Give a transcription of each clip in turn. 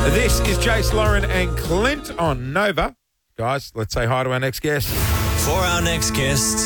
This is Jace, Lauren and Clint on Nova. Guys, let's say hi to our next guest. For our next guest,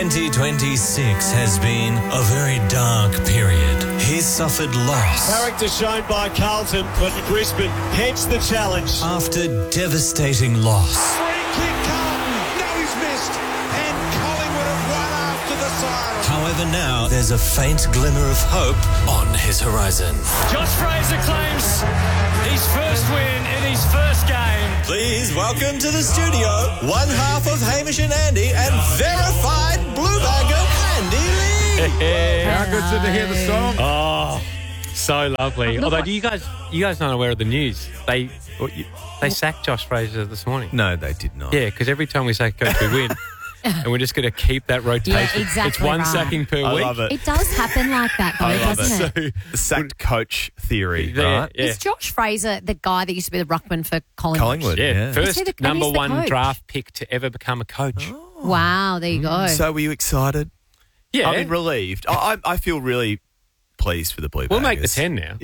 2026 has been a very dark period. He's suffered loss Character shown by Carlton, but Brisbane heads the challenge. after devastating loss. Free kick, Carlton. No, he's missed. And Collingwood have won after the siren. However, now there's a faint glimmer of hope on his horizon. Josh Fraser claims his first win in his first game. Please welcome to the studio one half of Hamish and Andy and verified blue bagger Andy Lee. How good's it to hear the song? Oh, so lovely. Although, you guys aren't aware of the news. They sacked Josh Fraser this morning. No, they did not. Yeah, because every time we sack a coach, we win. And we're just going to keep that rotation. Yeah, exactly It's one right. sacking per I week. love it. It does happen like that, though, doesn't it? The sacked coach theory, Yeah, right? yeah. Is Josh Fraser the guy that used to be the ruckman for Collingwood? Collingwood. Yeah, Yeah. first Is he the- and number he's the one coach? draft pick to ever become a coach. Wow, there you go. So were you excited? Yeah, I mean, relieved. I feel really pleased for the Blue we'll make the Baggers. 10 now.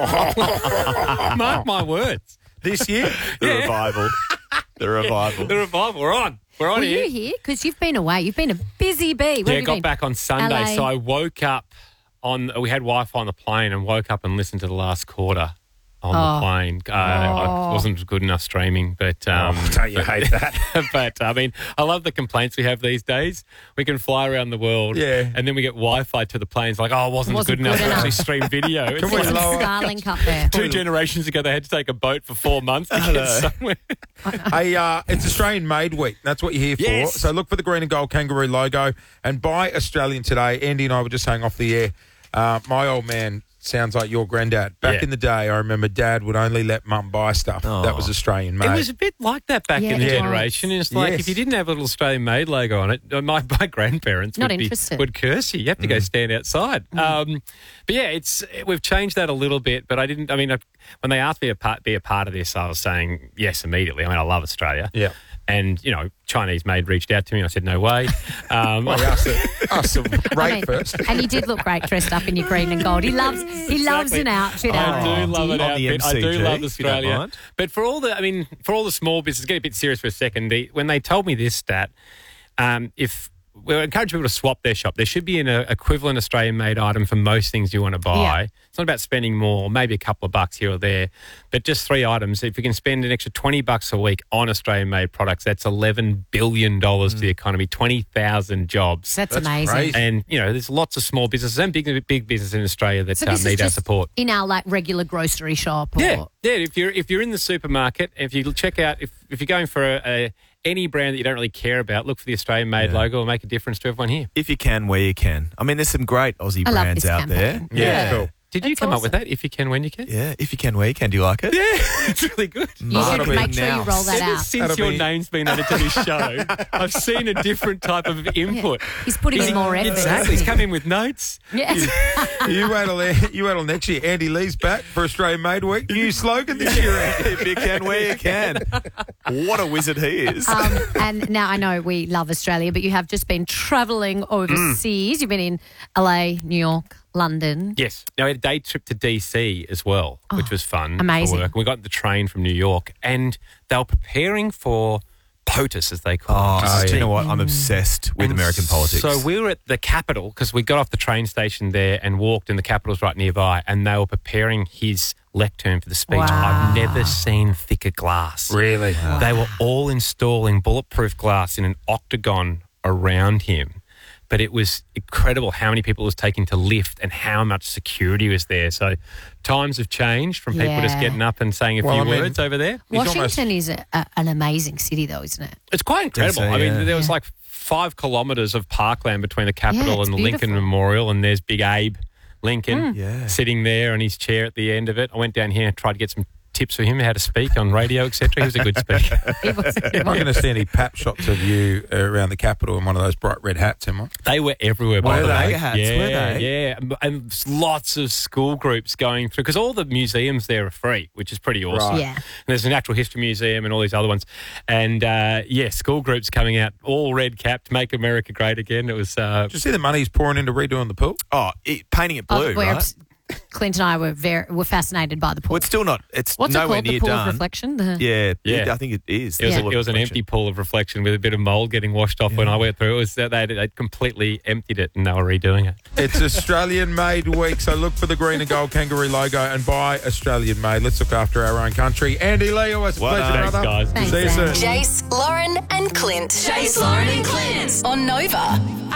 Yeah. Mark my words. This year? The revival. The revival. The revival, we're on. We're on Were here. you here? Because you've been away. You've been a busy bee. Where Yeah, have you got been? back on Sunday. LA. So I woke up we had Wi-Fi on the plane and woke up and listened to the last quarter on the plane. I wasn't good enough streaming, but... Don't you hate that? but, I mean, I love the complaints we have these days. We can fly around the world Yeah. and then we get Wi-Fi to the planes like, it wasn't Wasn't good enough good to enough. actually stream video. It's Can we like Some lower- Starlink up there. 2 generations ago, they had to take a boat for 4 months to get somewhere. Hey, it's Australian Made Week. That's what you're here for. Yes. So look for the green and gold kangaroo logo and buy Australian today. Andy and I were just saying off the air, my old man sounds like your granddad. Back Yeah. in the day, I remember Dad would only let Mum buy stuff that was Australian made. It was a bit like that back Yeah, in the it was. generation. It's like Yes. if you didn't have a little Australian made logo on it, my grandparents Not would interested. would curse you. You have to go stand outside. But yeah, we've changed that a little bit. But when they asked me to be a part of this, I was saying yes immediately. I mean, I love Australia. Yeah. And, Chinese maid reached out to me and I said, no way. Well, he asked the rate I mean, first. and you did look great dressed up in your green and gold. He loves an outfit. I do love an On the outfit. I do MCG, love if you don't Australia. mind. But for all the small businesses, get a bit serious for a second. When they told me this stat, if we encourage people to swap their shop, there should be an equivalent Australian-made item for most things you want to buy. Yeah. It's not about spending more, maybe a couple of bucks here or there, but just 3 items. If you can spend an extra $20 a week on Australian-made products, that's $11 billion to the economy, 20,000 jobs. That's amazing. crazy. And, there's lots of small businesses and big businesses in Australia that So this need is our just support. in our regular grocery shop. Or, Yeah. If you're in the supermarket, if you check out if you're going for any brand that you don't really care about, look for the Australian-made logo. It'll make a difference to everyone here. If you can, where you can. I mean, there's some great Aussie I love brands this out there. campaign. Yeah, cool. Did you That's come up with awesome. that? If you can, when you can. Yeah, if you can, where you can. Do you like it? Yeah, it's really good. You That'll should be make sure you roll that Ever out. since That'll your be- name's been added to this show, I've seen a different type of input. He's putting in more effort. Exactly. He's come in with notes. Yeah. You wait till next year. Andy Lee's back for Australian Made Week. New slogan this year, Andy. If you can, where you can. What a wizard he is. And now I know we love Australia, but you have just been travelling overseas. You've been in LA, New York, London. Yes. Now, we had a day trip to DC as well, which was fun. amazing. For work. We got the train from New York and they were preparing for POTUS, as they call it. Do you know what? I'm obsessed with And American politics. So we were at the Capitol because we got off the train station there and walked, and the Capitol's right nearby, and they were preparing his lectern for the speech. Wow. I've never seen thicker glass. Really? They were all installing bulletproof glass in an octagon around him. But it was incredible how many people it was taking to lift and how much security was there. So times have changed from people just Yeah. getting up and saying a few words over there. Washington is an amazing city, though, isn't it? It's quite incredible. DC, I mean, yeah. there was like 5 kilometres of parkland between the Capitol it's and the Lincoln beautiful. Memorial, and there's Big Abe Lincoln Yeah. sitting there on his chair at the end of it. I went down here and tried to get some tips for him, how to speak on radio, etc. He was a good speaker. It was, I'm going to see any pap shots of you around the Capitol in one of those bright red hats, am I? They were everywhere, by Were the they? way. Hats, yeah, were they? yeah. And lots of school groups going through, because all the museums there are free, which is pretty awesome. Right. Yeah. And there's a Natural History Museum and all these other ones. And, school groups coming out, all red-capped, Make America Great Again. It was... Did you see the money he's pouring into redoing the pool? painting it blue, where right? Clint and I were fascinated by the pool. Well, it's still not. It's What's it nowhere called? near The pool done. of reflection? Yeah, I think it is. It was, Pool of it was an reflection. empty pool of reflection with a bit of mould getting washed off when I went through. It was they'd completely emptied it and they were redoing it. It's Australian Made Week, so look for the green and gold kangaroo logo and buy Australian Made. Let's look after our own country. Andy Lee, always a Well pleasure, done. brother. Thanks, guys. Thanks, See you soon. Andy. Jace, Lauren, and Clint. Jace, Lauren, and Clint on Nova.